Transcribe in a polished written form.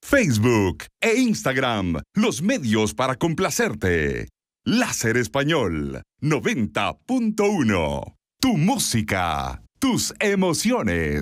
Facebook e Instagram, los medios para complacerte. Láser Español 90.1. Tu música, tus emociones.